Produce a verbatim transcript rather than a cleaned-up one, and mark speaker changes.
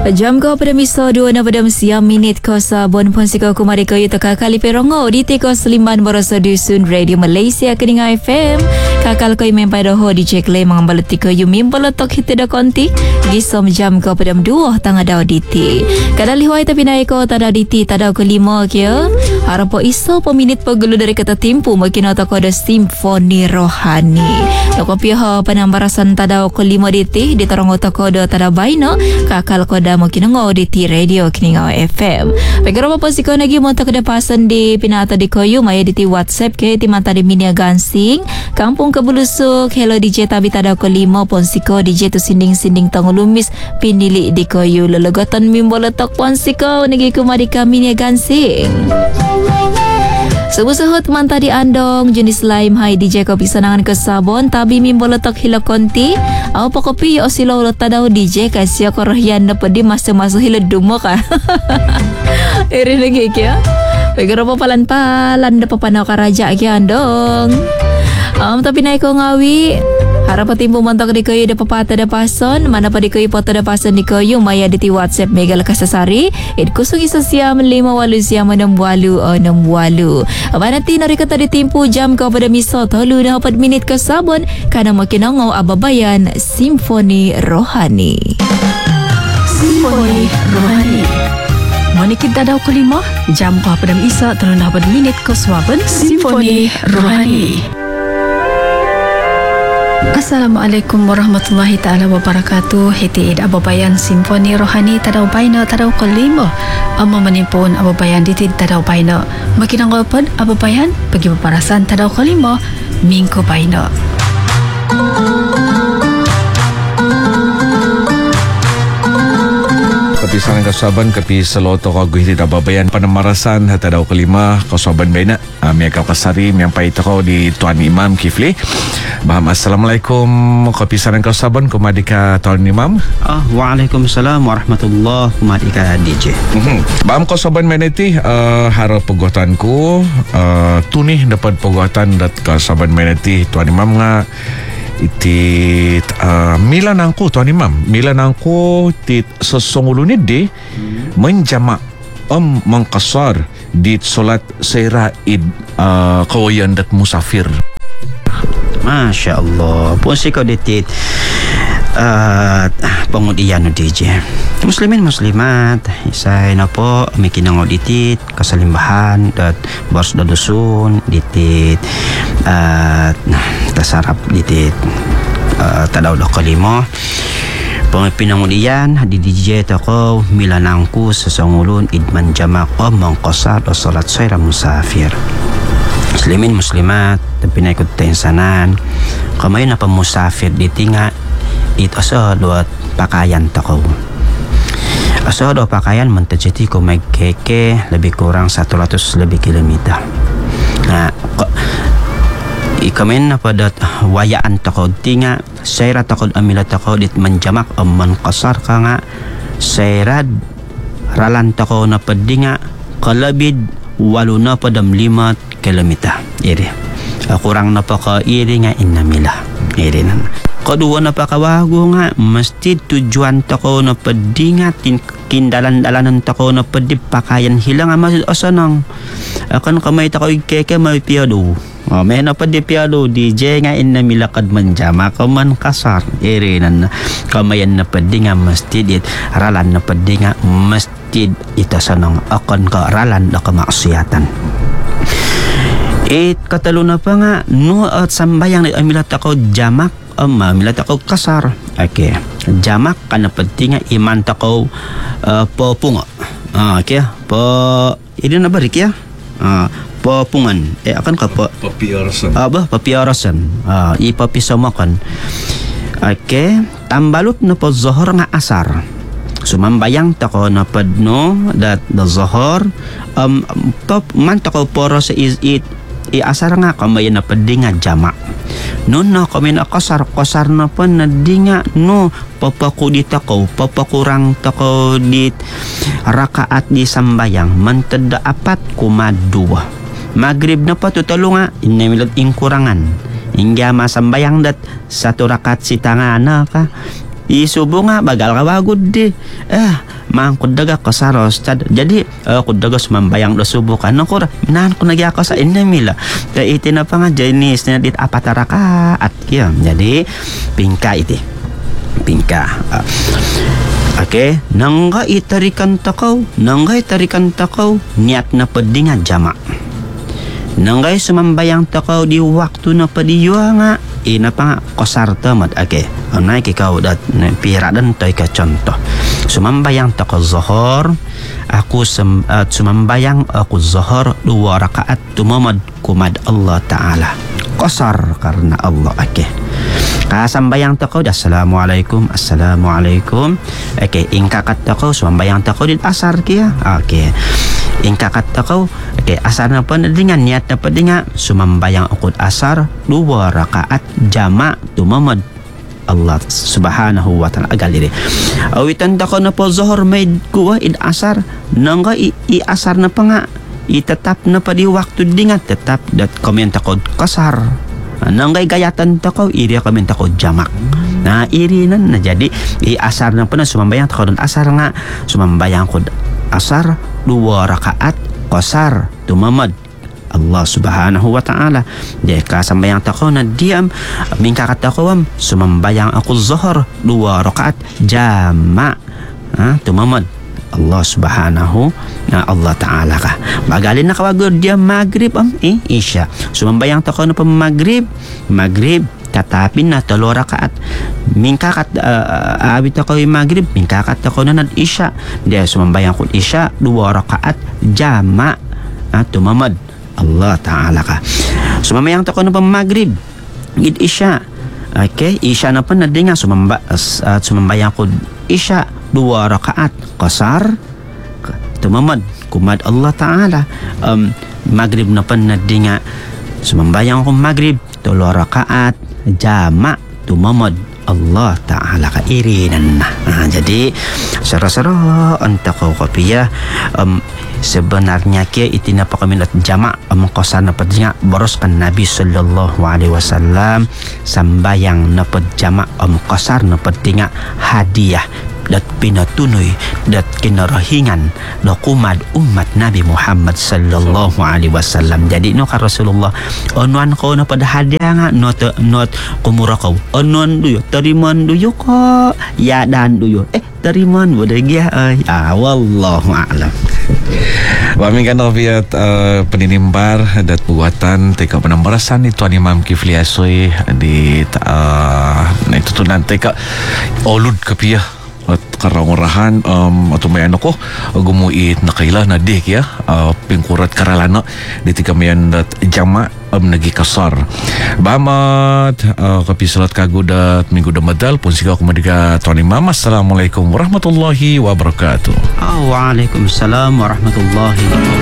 Speaker 1: Jam ko pada miso dua na pada siam minit ko sa bon pon siko kumari ko yuto kakali perongo di tiko seliman boroso dusun Radio Malaysia keninga F M kakal ko imempai doho di cek le mangambal tiko yu mimbolo tok hitida konti gisom jam ko pada dua tanga daw diti kadali huai tapi naik ko tada diti tada ko lima kia harapo iso peminit pegulu dari kata timpu makin otak ko ada simfoni rohani loko piho penambarasan tada ko lima diti di torong otak ko ada tada baino kakal ko da makin ngo di ti radio kini ngau F M. Pagkaro pa si ko nagi mo ta kada pasan di pinata di koyo maya di ti WhatsApp ke ti mata di minia gansing kampung kebulusuk hello D J tabi tada ko limo pon si ko D J tu sinding-sinding tangulumis pinili di koyo lologotan mimbolo tok pon si ko nagi kumari ka minia gansing. Subuh-suhut manta di andong jenis laim hai D J kopi sanangan ke sabon tabi mimbolotok hilo konti au pa kopi o silo lo tadaw D J kasya ko rohyan na padi masa-masa hilo dumo ka iri lagi kya pagkaro pa palan-palan na papanaw ka raja kya andong um, tapi naik ko ngawi harap patimpo mantok di kayo da papata da pason mana pa di kayo pata da pason di kayo maya di ti WhatsApp mega lakasasari id kusong isa siyam lima walu siyam enam walu o enam walu abanati nari kata di timpo jam ka pada miso tolu na hapat minit ka sabon kana makinangaw ababayan Simfoni Rohani
Speaker 2: Simfoni Rohani Manikid tadaw ko lima jam ko pada isa tolu na hapat minit ka sabon Simfoni Rohani. Assalamualaikum warahmatullahi ta'ala wabarakatuh. Hiti id ababayan Simfoni Rohani tadaw bayno tadaw kolimo amma manipon ababayan ditid tadaw bayno makinangopod ababayan pagi paparasan tadaw kolimo mingko bayno.
Speaker 3: Kapisan kasaban kapi saloto ko guhiti ababayan panamarasan hata daw kalima kasaban bayna uh, miya kapasari miyang paita ko di Tuan Imam Kifli. Baham assalamualaikum kapisan kasaban kumadika Tuan Imam.
Speaker 4: Ah, waalaikumsalam warahmatullahi kumadika D J.
Speaker 3: Mm-hmm. Baham kasaban bayna iti uh, harap pagwatan ko uh, tunih dapat pagwatan dat kasaban bayna iti Tuan Imam nga iti uh, mila nangko Tuan Imam mila nangko tit sesungulunid di hmm. menjama om mengkasar di solat sera id uh, kawayan dat musafir.
Speaker 4: Masya Allah po si ko ditit uh, pengudian D J muslimin muslimat isay na po may kinangod ditit kasalimbahan dat bars dadusun ditit at uh, tasarap ditit uh, tadaw do kalimo pangipinangulian di D J tako milanangku sa sangulun idman jamak o mangkosar o salat sayra musafir muslimin muslimat pinay ko tensanan kamay na pamusafir diti nga ito sa doat pakayan tako aso do pakayan mentajeti ko may keke lebih kurang satu ratus lebih kilometer nah ikamen na padat wayaan takod tinga sayra takod amila takod it manjamak amman kasar ka nga sayrad ralan takod na padinga kalabid walo na padam lima kilometer iri kurang na pa ka iri nga inamila iri na kadua na pa kawago nga mesti tujuan tako na padinga tin kindalan-dalanan tako na padi pakayan hilang ama asanang akan kamay tako ikeke may piyado oh, may na padi piyado D J nga inamilakad manjama kaman kasar iri na kamayan na padi nga mesti dit ralan na padi nga mesti itasanang akan ka ralan na kamaksiyatan. It katalo na pa nga no at sambayang ni amilat ako jamak ama amilat ako kasar okay jamak kana pati nga iman tako uh, popungo ah okay po ini na barik ya ah popungan eh akan ka po
Speaker 3: papiarasan
Speaker 4: aba papiarasan ah ipapisamakan okay tambalot na po zohor nga asar sumambayang tako na padno dat the zohor um top man tako poro sa is it i asar nga kamay na padinga jama no no kami na kasar kasar na pa na dinga no papakudit ako papakurang tako dit rakaat di sambayang mantada apat kumadua magrib na pa tutalo nga inamilad ingkurangan ingya masambayang dat satu rakaat si tangana ka isubo nga bagal kawagod di. Ah, mangkod daga ko sa rostad. Jadi uh, kudaga sumambayang do subo ka. Nang kura, minahan ko nagya ko sa inamila. Kaya iti na pa nga Janice na dit apatara ka at kiyam. Jadi pingka iti. Pingka. Uh, okay, nangga itarikan takaw, nangga itarikan takaw, niat na padi nga jama. Nanggay sumambayang takaw di waktu na padi nga. Ina pa nga kosar tamat. Okay, anay kikaw dat pira dan toy ka contoh. Sumambayang tako zuhur, aku sem, uh, sumambayang aku zuhur dua rakaat tumamad kumad Allah Ta'ala. Kosar karena Allah. Okay. Kasambayang tako, assalamualaikum, assalamualaikum. Okay, ingkakat tako, sumambayang tako di asar kia. Okay. Ingkakat tako, okay, asar na pa na dengan niat na pa nga, sumambayang akod asar dua rakaat jama tumamad Allah subhanahu wa ta'ala agal diri. Awitan da ko na po zohor may kuwa id asar nangga i, i asar na pa nga itatap na pa di waktu dingat tetap dat komenta ko kasar nanggay gayatan ta ko iri komenta ko jamak na iri nan na jadi i asar na pa na sumambayang ta ko dan asar nga sumambayang ko asar dua rakaat kasar tumamad Allah subhanahu wa ta'ala. Dia kasambayang tako na diam mingkakat ako am sumambayang ako zuhur dua rakaat jama ha, tumamad Allah subhanahu na Allah ta'ala ka. Magalin na kawagod diam maghrib am eh isya. Sumambayang tako na pa maghrib maghrib katapin na talo rakaat mingkakat uh, awit ako yung maghrib mingkakat ako na nad isya. Dia sumambayang ko isya dua rakaat jama ha, tumamad Allah Ta'ala ka. Sumamayang tako na pa maghrib gid isya. Okay, isya na pa na di nga sumamba, uh, sumambayang ko isya dua rakaat kasar tumamad kumad Allah Ta'ala. um, maghrib na pa na di nga sumambayang ko maghrib tulo rakaat jama tumamad Allah Ta'ala ka irinan na. Ah, jadi sara-sara anta ko kapiya um, sebenarnya kia itina pa kami lat jama among kosan na padinga boros kan Nabi sallallahu alaihi wasallam sambayang na padjama among kosar na padinga hadiah dat pinatunoy dat kinarahingan na kumad umat Nabi Muhammad sallallahu alaihi wasallam. Jadi no ka Rasulullah onuan ko na pada hadiah nga not not kumura ko onuan duyo tariman duyo ko ya dan duyo eh tariman bodegya ay ah wallahu a'lam.
Speaker 3: Wamin kan Rafiat uh, peninimbar dat buatan teka penambarasan itu Imam Kifli Asoy di uh, itu tu nanti ka olud kapiyah at karangurahan um, atau may ano ko gumuit na kaila na dik ya uh, pingkurat karalana di tika mayan dat jama um, nagi kasar bamat uh, kapisalat kagudat minggu damadal pun siga kumadiga Tuan Imam. Assalamualaikum warahmatullahi wabarakatuh.
Speaker 4: Oh, waalaikumsalam warahmatullahi